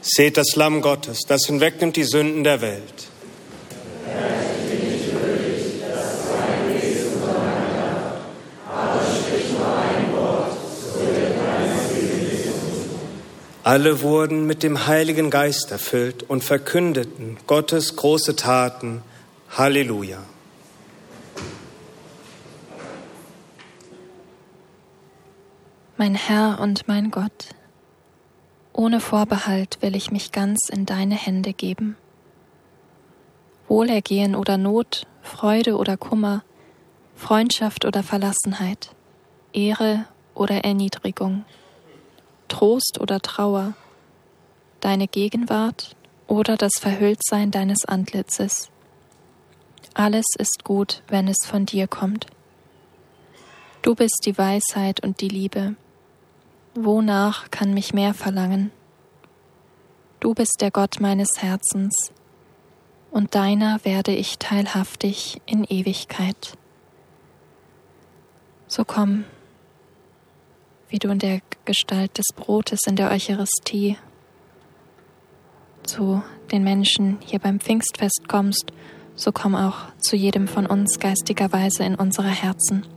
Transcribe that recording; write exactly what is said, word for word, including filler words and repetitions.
Seht das Lamm Gottes, das hinwegnimmt die Sünden der Welt. Alle wurden mit dem Heiligen Geist erfüllt und verkündeten Gottes große Taten. Halleluja. Mein Herr und mein Gott, ohne Vorbehalt will ich mich ganz in deine Hände geben. Wohlergehen oder Not, Freude oder Kummer, Freundschaft oder Verlassenheit, Ehre oder Erniedrigung, Trost oder Trauer, deine Gegenwart oder das Verhülltsein deines Antlitzes. Alles ist gut, wenn es von dir kommt. Du bist die Weisheit und die Liebe. Wonach kann mich mehr verlangen? Du bist der Gott meines Herzens, und deiner werde ich teilhaftig in Ewigkeit. So komm, wie du in der Gestalt des Brotes in der Eucharistie zu den Menschen hier beim Pfingstfest kommst, so komm auch zu jedem von uns geistigerweise in unsere Herzen.